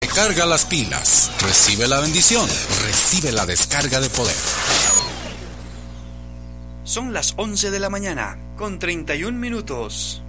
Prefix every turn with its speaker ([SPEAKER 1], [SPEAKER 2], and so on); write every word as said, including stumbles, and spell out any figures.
[SPEAKER 1] Recarga las pilas. Recibe la bendición. Recibe la descarga de poder.
[SPEAKER 2] Son las once de la mañana, con treinta y un minutos.